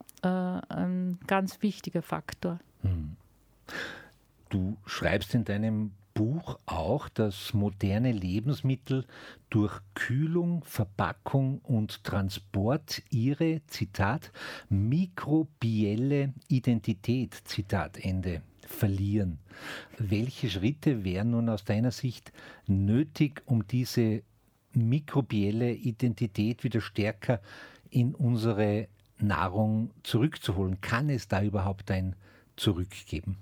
ein ganz wichtiger Faktor. Du schreibst in deinem Buch auch, dass moderne Lebensmittel durch Kühlung, Verpackung und Transport ihre, Zitat, mikrobielle Identität, Zitat Ende, verlieren. Welche Schritte wären nun aus deiner Sicht nötig, um diese mikrobielle Identität wieder stärker in unsere Nahrung zurückzuholen? Kann es da überhaupt ein Zurück geben?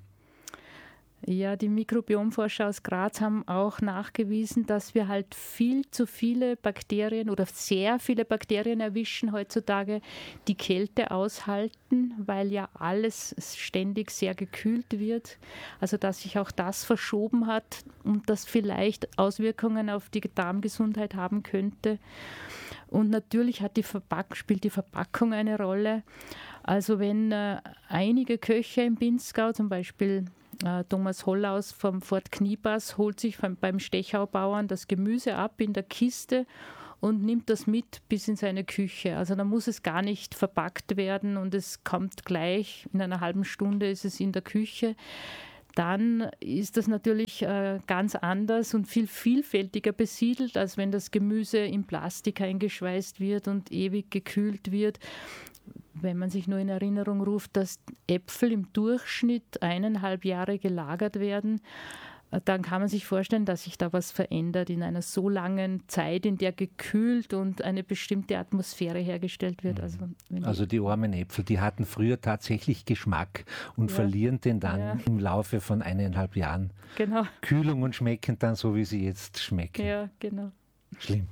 Ja, die Mikrobiomforscher aus Graz haben auch nachgewiesen, dass wir halt viel zu viele Bakterien oder sehr viele Bakterien erwischen heutzutage, die Kälte aushalten, weil ja alles ständig sehr gekühlt wird. Also dass sich auch das verschoben hat und das vielleicht Auswirkungen auf die Darmgesundheit haben könnte. Und natürlich spielt die Verpackung eine Rolle. Also wenn einige Köche im Pinzgau, zum Beispiel Thomas Hollaus vom Fort Kniepass, holt sich beim Stechaubauern das Gemüse ab in der Kiste und nimmt das mit bis in seine Küche. Also da muss es gar nicht verpackt werden und es kommt gleich, in einer halben Stunde ist es in der Küche. Dann ist das natürlich ganz anders und viel vielfältiger besiedelt, als wenn das Gemüse in Plastik eingeschweißt wird und ewig gekühlt wird. Wenn man sich nur in Erinnerung ruft, dass Äpfel im Durchschnitt 1,5 Jahre gelagert werden, dann kann man sich vorstellen, dass sich da was verändert in einer so langen Zeit, in der gekühlt und eine bestimmte Atmosphäre hergestellt wird. Also die armen Äpfel, die hatten früher tatsächlich Geschmack und verlieren den dann im Laufe von 1,5 Jahren. Genau. Kühlung und schmecken dann so, wie sie jetzt schmecken. Ja, genau. Schlimm.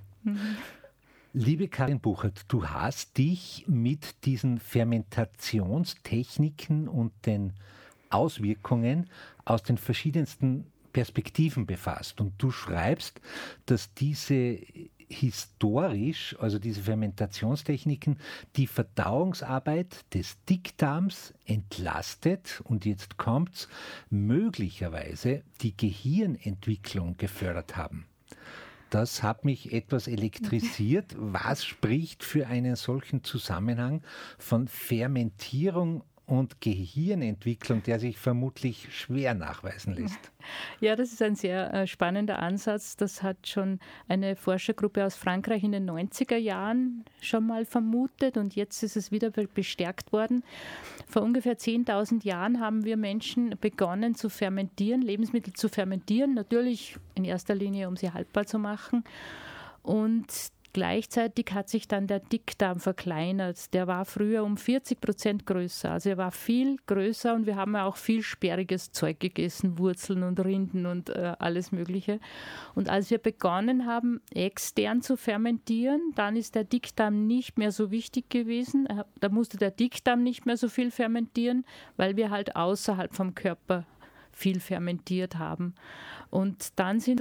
Liebe Karin Buchert, du hast dich mit diesen Fermentationstechniken und den Auswirkungen aus den verschiedensten Perspektiven befasst. Und du schreibst, dass diese historisch, also diese Fermentationstechniken, die Verdauungsarbeit des Dickdarms entlastet und jetzt kommt's, möglicherweise die Gehirnentwicklung gefördert haben. Das hat mich etwas elektrisiert. Was spricht für einen solchen Zusammenhang von Fermentierung und Gehirnentwicklung, der sich vermutlich schwer nachweisen lässt? Ja, das ist ein sehr spannender Ansatz. Das hat schon eine Forschergruppe aus Frankreich in den 90er Jahren schon mal vermutet und jetzt ist es wieder bestärkt worden. Vor ungefähr 10.000 Jahren haben wir Menschen begonnen zu fermentieren, Lebensmittel zu fermentieren, natürlich in erster Linie, um sie haltbar zu machen. Und gleichzeitig hat sich dann der Dickdarm verkleinert. Der war früher um 40% größer. Also er war viel größer und wir haben ja auch viel sperriges Zeug gegessen, Wurzeln und Rinden und alles Mögliche. Und als wir begonnen haben, extern zu fermentieren, dann ist der Dickdarm nicht mehr so wichtig gewesen. Da musste der Dickdarm nicht mehr so viel fermentieren, weil wir halt außerhalb vom Körper viel fermentiert haben. Und dann ist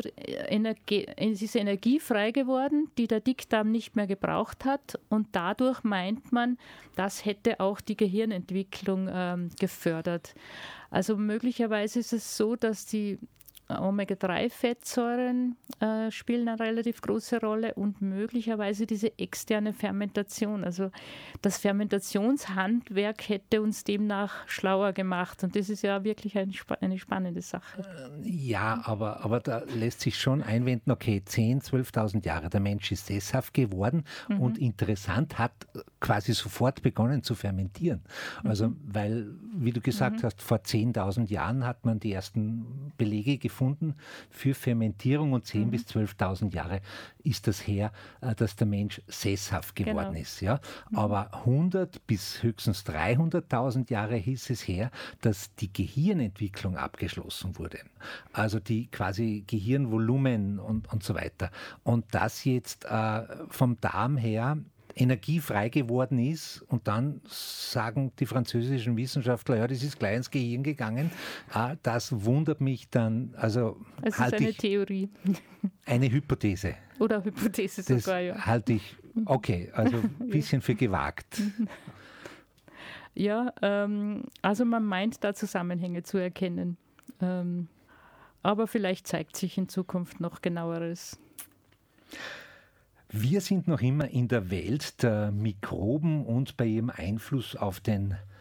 Energie frei geworden, die der Dickdarm nicht mehr gebraucht hat. Und dadurch meint man, das hätte auch die Gehirnentwicklung gefördert. Also möglicherweise ist es so, dass die Omega-3-Fettsäuren spielen eine relativ große Rolle und möglicherweise diese externe Fermentation. Also das Fermentationshandwerk hätte uns demnach schlauer gemacht und das ist ja wirklich eine spannende Sache. Ja, aber da lässt sich schon einwenden, okay, 10.000, 12.000 Jahre, der Mensch ist sesshaft geworden und interessant, hat quasi sofort begonnen zu fermentieren. Also, weil, wie du gesagt hast, vor 10.000 Jahren hat man die ersten Belege gefunden für Fermentierung und 10.000 bis 12.000 Jahre ist das her, dass der Mensch sesshaft geworden ist. Ja? Aber 100 bis höchstens 300.000 Jahre hieß es her, dass die Gehirnentwicklung abgeschlossen wurde. Also die quasi Gehirnvolumen und so weiter. Und das jetzt vom Darm her energiefrei geworden ist und dann sagen die französischen Wissenschaftler, ja, das ist gleich ins Gehirn gegangen. Das wundert mich dann. Also es ist eine Theorie. Eine Hypothese. Oder Hypothese sogar, ja. Das halte ich, okay, also ein bisschen für gewagt. Ja, also man meint da Zusammenhänge zu erkennen. Aber vielleicht zeigt sich in Zukunft noch genaueres. Wir sind noch immer in der Welt der Mikroben und bei ihrem Einfluss auf den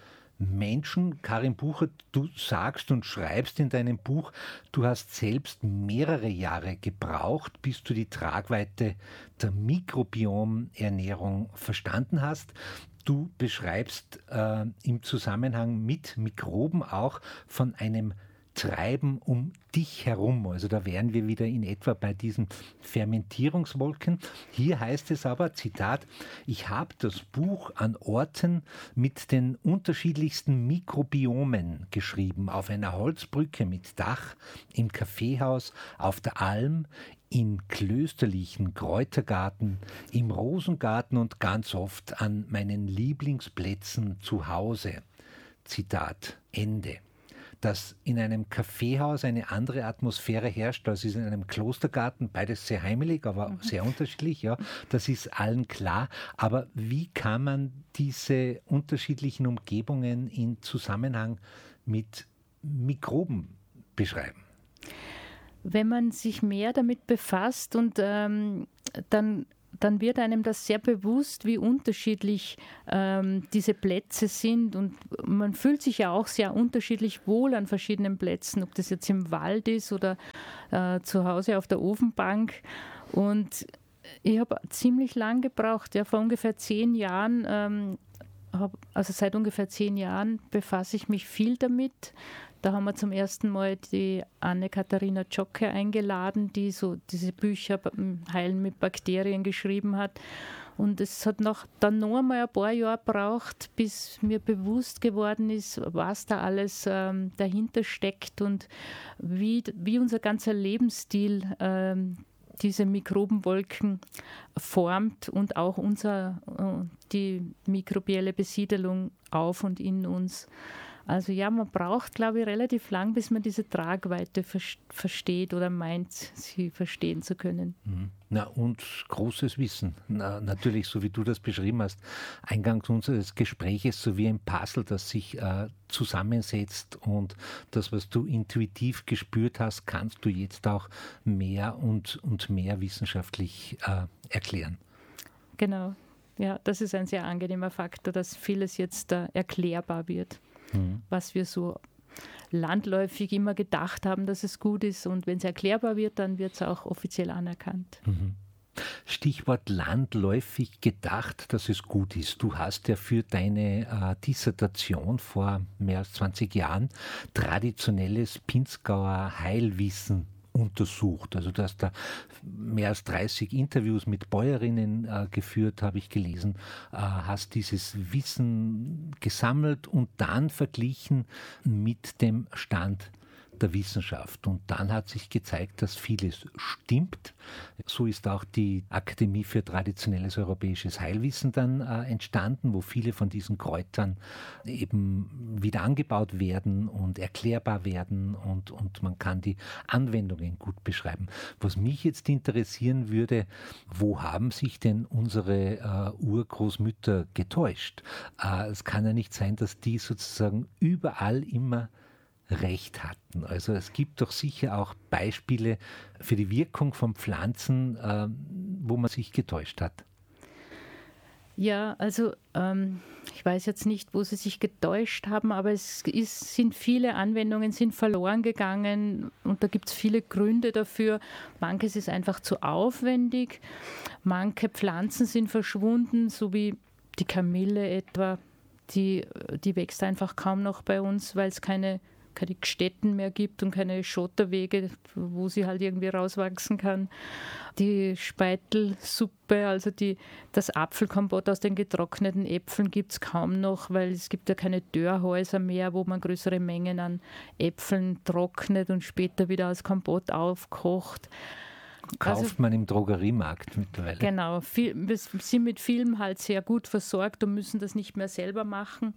Menschen. Karin Bucher, du sagst und schreibst in deinem Buch, du hast selbst mehrere Jahre gebraucht, bis du die Tragweite der Mikrobiomernährung verstanden hast. Du beschreibst im Zusammenhang mit Mikroben auch von einem Treiben um dich herum. Also da wären wir wieder in etwa bei diesen Fermentierungswolken. Hier heißt es aber, Zitat, ich habe das Buch an Orten mit den unterschiedlichsten Mikrobiomen geschrieben. Auf einer Holzbrücke mit Dach, im Kaffeehaus, auf der Alm, im klösterlichen Kräutergarten, im Rosengarten und ganz oft an meinen Lieblingsplätzen zu Hause. Zitat Ende. Dass in einem Kaffeehaus eine andere Atmosphäre herrscht als in einem Klostergarten, beides sehr heimelig, aber sehr unterschiedlich, ja, das ist allen klar. Aber wie kann man diese unterschiedlichen Umgebungen in Zusammenhang mit Mikroben beschreiben? Wenn man sich mehr damit befasst und dann wird einem das sehr bewusst, wie unterschiedlich diese Plätze sind. Und man fühlt sich ja auch sehr unterschiedlich wohl an verschiedenen Plätzen, ob das jetzt im Wald ist oder zu Hause auf der Ofenbank. Und ich habe ziemlich lang gebraucht, ja, vor ungefähr 10 Jahren, seit ungefähr 10 Jahren befasse ich mich viel damit. Da haben wir zum ersten Mal die Anne-Katharina Zschokke eingeladen, die so diese Bücher Heilen mit Bakterien geschrieben hat. Und es hat dann noch einmal ein paar Jahre gebraucht, bis mir bewusst geworden ist, was da alles dahinter steckt und wie unser ganzer Lebensstil diese Mikrobenwolken formt und auch die mikrobielle Besiedelung auf und in uns. Also ja, man braucht, glaube ich, relativ lang, bis man diese Tragweite versteht oder meint, sie verstehen zu können. Na, und großes Wissen. Natürlich, so wie du das beschrieben hast, eingangs unseres Gespräches, so wie ein Puzzle, das sich zusammensetzt, und das, was du intuitiv gespürt hast, kannst du jetzt auch mehr und mehr wissenschaftlich erklären. Genau, ja, das ist ein sehr angenehmer Faktor, dass vieles jetzt erklärbar wird. Was wir so landläufig immer gedacht haben, dass es gut ist. Und wenn es erklärbar wird, dann wird es auch offiziell anerkannt. Stichwort landläufig gedacht, dass es gut ist. Du hast ja für deine Dissertation vor mehr als 20 Jahren traditionelles Pinzgauer Heilwissen untersucht. Also du hast da mehr als 30 Interviews mit Bäuerinnen geführt, habe ich gelesen, hast dieses Wissen gesammelt und dann verglichen mit dem Stand der Wissenschaft. Und dann hat sich gezeigt, dass vieles stimmt. So ist auch die Akademie für traditionelles europäisches Heilwissen dann entstanden, wo viele von diesen Kräutern eben wieder angebaut werden und erklärbar werden und man kann die Anwendungen gut beschreiben. Was mich jetzt interessieren würde, wo haben sich denn unsere Urgroßmütter getäuscht? Es kann ja nicht sein, dass die sozusagen überall immer Recht hatten. Also es gibt doch sicher auch Beispiele für die Wirkung von Pflanzen, wo man sich getäuscht hat. Ja, also ich weiß jetzt nicht, wo sie sich getäuscht haben, aber sind viele Anwendungen sind verloren gegangen und da gibt es viele Gründe dafür. Manches ist einfach zu aufwendig, manche Pflanzen sind verschwunden, so wie die Kamille etwa, die wächst einfach kaum noch bei uns, weil es keine Gstetten mehr gibt und keine Schotterwege, wo sie halt irgendwie rauswachsen kann. Die Speitelsuppe, also das Apfelkompott aus den getrockneten Äpfeln gibt es kaum noch, weil es gibt ja keine Dörrhäuser mehr, wo man größere Mengen an Äpfeln trocknet und später wieder als Kompott aufkocht. Kauft man im Drogeriemarkt mittlerweile. Genau, wir sind mit vielem halt sehr gut versorgt und müssen das nicht mehr selber machen.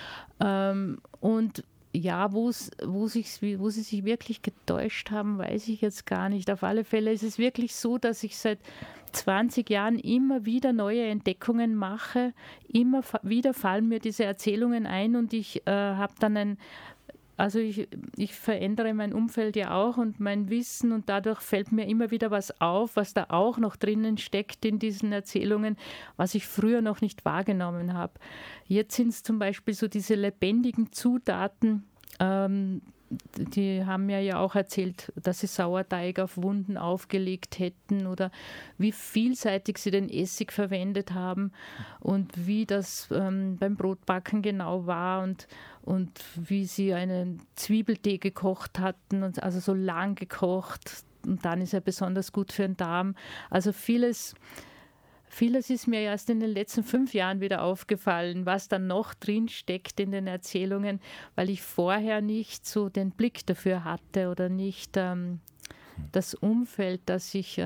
Und ja, wo sie sich wirklich getäuscht haben, weiß ich jetzt gar nicht. Auf alle Fälle ist es wirklich so, dass ich seit 20 Jahren immer wieder neue Entdeckungen mache. Immer wieder fallen mir diese Erzählungen ein und ich habe dann Also ich verändere mein Umfeld ja auch und mein Wissen und dadurch fällt mir immer wieder was auf, was da auch noch drinnen steckt in diesen Erzählungen, was ich früher noch nicht wahrgenommen habe. Jetzt sind es zum Beispiel so diese lebendigen Zutaten, die haben mir ja auch erzählt, dass sie Sauerteig auf Wunden aufgelegt hätten oder wie vielseitig sie den Essig verwendet haben und wie das beim Brotbacken genau war und wie sie einen Zwiebeltee gekocht hatten, und also so lang gekocht. Und dann ist er besonders gut für den Darm. Also vieles ist mir erst in den letzten 5 Jahren wieder aufgefallen, was da noch drin steckt in den Erzählungen, weil ich vorher nicht so den Blick dafür hatte oder nicht das Umfeld, dass ich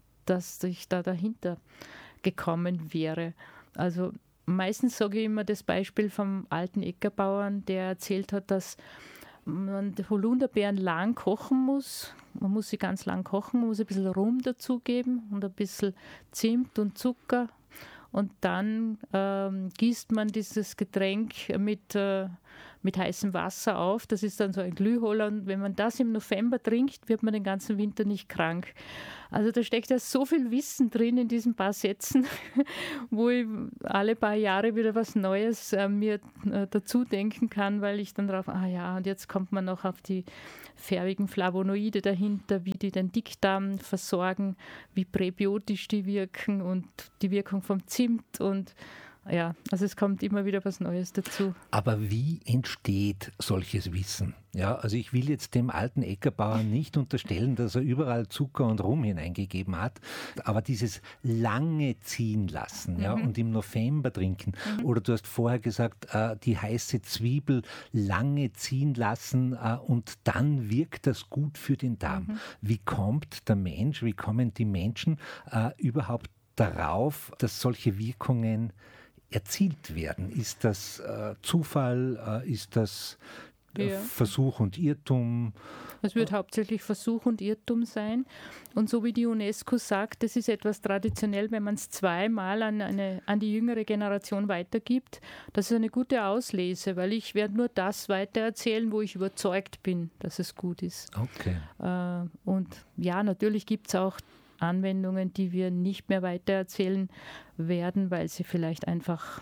da dahinter gekommen wäre. Also meistens sage ich immer das Beispiel vom alten Äckerbauern, der erzählt hat, dass man die Holunderbeeren lang kochen muss. Man muss sie ganz lang kochen, man muss ein bisschen Rum dazugeben und ein bisschen Zimt und Zucker. Und dann gießt man dieses Getränk mit heißem Wasser auf. Das ist dann so ein Glühholer. Und wenn man das im November trinkt, wird man den ganzen Winter nicht krank. Also da steckt ja so viel Wissen drin in diesen paar Sätzen, wo ich alle paar Jahre wieder was Neues mir dazu denken kann, weil ich dann drauf, und jetzt kommt man noch auf die färbigen Flavonoide dahinter, wie die den Dickdarm versorgen, wie präbiotisch die wirken und die Wirkung vom Zimt und ja, also es kommt immer wieder was Neues dazu. Aber wie entsteht solches Wissen? Ja, also ich will jetzt dem alten Äckerbauern nicht unterstellen, dass er überall Zucker und Rum hineingegeben hat, aber dieses lange ziehen lassen, ja, und im November trinken. Oder du hast vorher gesagt, die heiße Zwiebel lange ziehen lassen und dann wirkt das gut für den Darm. Wie kommt der Mensch, wie kommen die Menschen überhaupt darauf, dass solche Wirkungen erzielt werden? Ist das Zufall? Ist das Versuch und Irrtum? Es wird hauptsächlich Versuch und Irrtum sein. Und so wie die UNESCO sagt, das ist etwas traditionell, wenn man es zweimal an die jüngere Generation weitergibt. Das ist eine gute Auslese, weil ich werde nur das weitererzählen, wo ich überzeugt bin, dass es gut ist. Okay. Und ja, natürlich gibt es auch Anwendungen, die wir nicht mehr weitererzählen werden, weil sie vielleicht einfach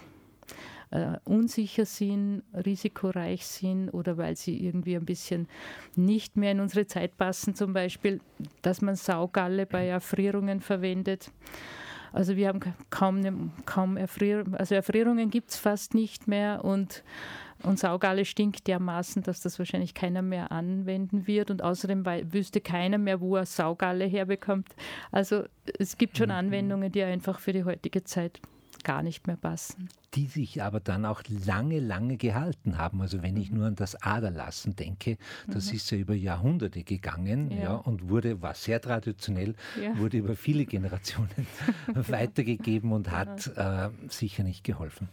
unsicher sind, risikoreich sind oder weil sie irgendwie ein bisschen nicht mehr in unsere Zeit passen. Zum Beispiel, dass man Saugalle bei Erfrierungen verwendet. Also wir haben kaum Erfrierungen, also Erfrierungen gibt es fast nicht mehr und Saugalle stinkt dermaßen, dass das wahrscheinlich keiner mehr anwenden wird und außerdem wüsste keiner mehr, wo er Saugalle herbekommt. Also es gibt schon Anwendungen, die einfach für die heutige Zeit gar nicht mehr passen. Die sich aber dann auch lange gehalten haben. Also wenn ich nur an das Aderlassen denke, das ist ja über Jahrhunderte gegangen und war sehr traditionell, wurde über viele Generationen weitergegeben und hat sicher nicht geholfen.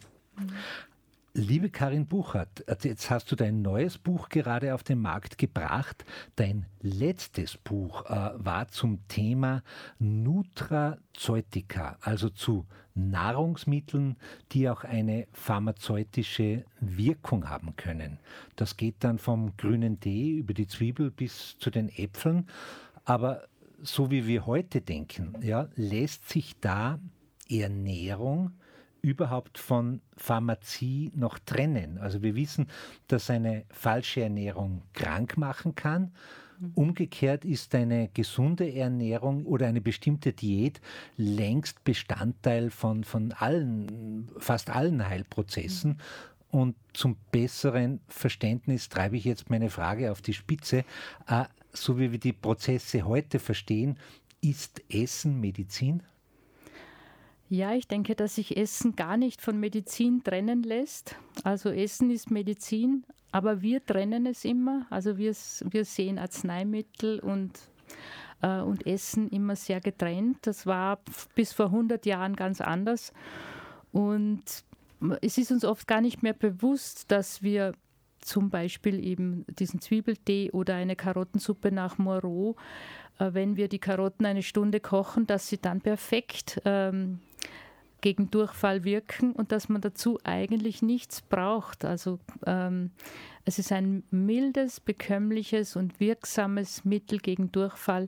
Liebe Karin Buchert, jetzt hast du dein neues Buch gerade auf den Markt gebracht. Dein letztes Buch war zum Thema Nutraceutica, also zu Nahrungsmitteln, die auch eine pharmazeutische Wirkung haben können. Das geht dann vom grünen Tee über die Zwiebel bis zu den Äpfeln. Aber so wie wir heute denken, lässt sich da Ernährung überhaupt von Pharmazie noch trennen? Also wir wissen, dass eine falsche Ernährung krank machen kann. Umgekehrt ist eine gesunde Ernährung oder eine bestimmte Diät längst Bestandteil von fast allen Heilprozessen. Und zum besseren Verständnis treibe ich jetzt meine Frage auf die Spitze. So wie wir die Prozesse heute verstehen, ist Essen Medizin? Ja, ich denke, dass sich Essen gar nicht von Medizin trennen lässt. Also Essen ist Medizin, aber wir trennen es immer. Also wir sehen Arzneimittel und Essen immer sehr getrennt. Das war bis vor 100 Jahren ganz anders. Und es ist uns oft gar nicht mehr bewusst, dass wir zum Beispiel eben diesen Zwiebeltee oder eine Karottensuppe nach Moreau, wenn wir die Karotten eine Stunde kochen, dass sie dann perfekt gegen Durchfall wirken und dass man dazu eigentlich nichts braucht. Also es ist ein mildes, bekömmliches und wirksames Mittel gegen Durchfall.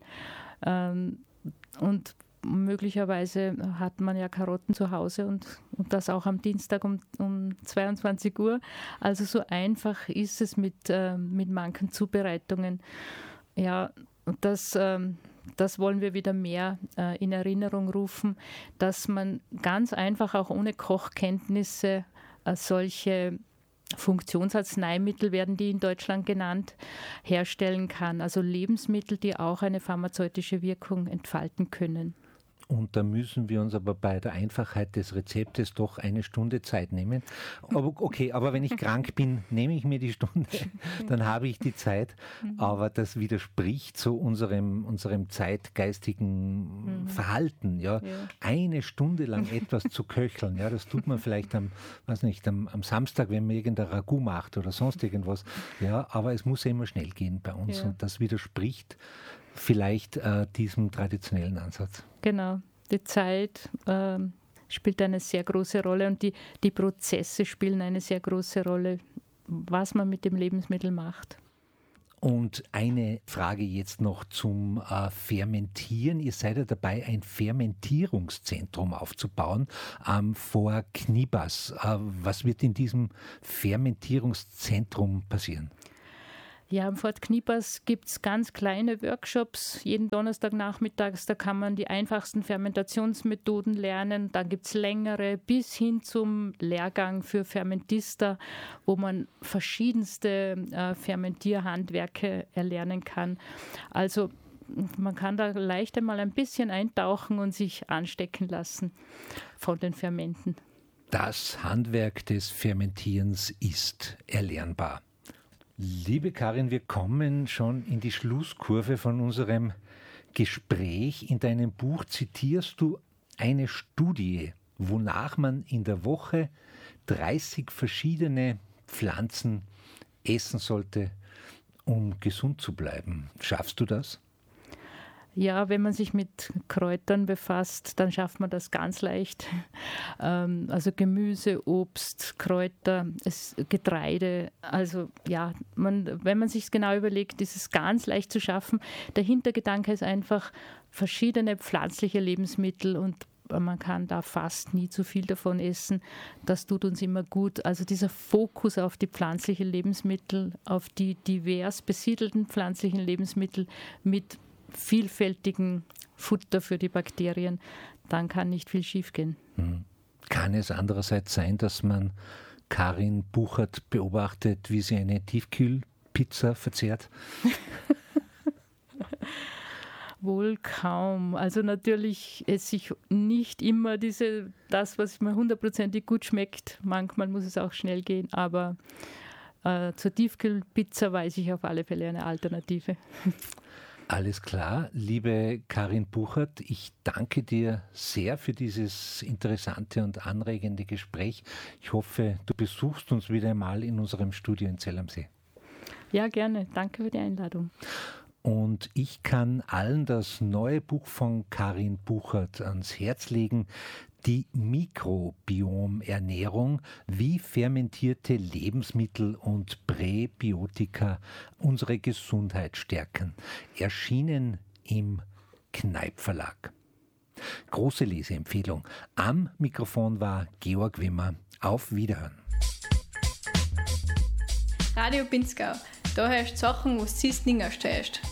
Und möglicherweise hat man ja Karotten zu Hause und das auch am Dienstag um 22 Uhr. Also so einfach ist es mit manchen Zubereitungen. Ja, das wollen wir wieder mehr in Erinnerung rufen, dass man ganz einfach auch ohne Kochkenntnisse solche Funktionsarzneimittel, werden die in Deutschland genannt, herstellen kann. Also Lebensmittel, die auch eine pharmazeutische Wirkung entfalten können. Und da müssen wir uns aber bei der Einfachheit des Rezeptes doch eine Stunde Zeit nehmen. Aber okay, aber wenn ich krank bin, nehme ich mir die Stunde, dann habe ich die Zeit. Aber das widerspricht so unserem zeitgeistigen Verhalten. Ja? Eine Stunde lang etwas zu köcheln, ja, das tut man vielleicht am Samstag, wenn man irgendein Ragout macht oder sonst irgendwas. Ja, aber es muss ja immer schnell gehen bei uns. Ja. Und das widerspricht vielleicht diesem traditionellen Ansatz. Genau, die Zeit spielt eine sehr große Rolle und die Prozesse spielen eine sehr große Rolle, was man mit dem Lebensmittel macht. Und eine Frage jetzt noch zum Fermentieren. Ihr seid ja dabei, ein Fermentierungszentrum aufzubauen vor Knibas. Was wird in diesem Fermentierungszentrum passieren? Ja, am Fort Knibas gibt es ganz kleine Workshops, jeden Donnerstagnachmittags, da kann man die einfachsten Fermentationsmethoden lernen. Dann gibt es längere bis hin zum Lehrgang für Fermentista, wo man verschiedenste Fermentierhandwerke erlernen kann. Also man kann da leicht einmal ein bisschen eintauchen und sich anstecken lassen von den Fermenten. Das Handwerk des Fermentierens ist erlernbar. Liebe Karin, wir kommen schon in die Schlusskurve von unserem Gespräch. In deinem Buch zitierst du eine Studie, wonach man in der Woche 30 verschiedene Pflanzen essen sollte, um gesund zu bleiben. Schaffst du das? Ja, wenn man sich mit Kräutern befasst, dann schafft man das ganz leicht. Also Gemüse, Obst, Kräuter, Getreide. Also ja, wenn man sich es genau überlegt, ist es ganz leicht zu schaffen. Der Hintergedanke ist einfach verschiedene pflanzliche Lebensmittel und man kann da fast nie zu viel davon essen. Das tut uns immer gut. Also dieser Fokus auf die pflanzlichen Lebensmittel, auf die divers besiedelten pflanzlichen Lebensmittel mit vielfältigen Futter für die Bakterien, dann kann nicht viel schiefgehen. Kann es andererseits sein, dass man Karin Buchert beobachtet, wie sie eine Tiefkühlpizza verzehrt? Wohl kaum. Also natürlich esse ich nicht immer das, was mir hundertprozentig gut schmeckt. Manchmal muss es auch schnell gehen, aber zur Tiefkühlpizza weiß ich auf alle Fälle eine Alternative. Alles klar, liebe Karin Buchert, ich danke dir sehr für dieses interessante und anregende Gespräch. Ich hoffe, du besuchst uns wieder einmal in unserem Studio in Zell am See. Ja, gerne. Danke für die Einladung. Und ich kann allen das neue Buch von Karin Buchert ans Herz legen, die Mikrobiomernährung, wie fermentierte Lebensmittel und Präbiotika unsere Gesundheit stärken. Erschienen im Kneip Verlag. Große Leseempfehlung. Am Mikrofon war Georg Wimmer. Auf Wiederhören. Radio Pinzgau. Da hörst du Sachen, was du nicht erstellst.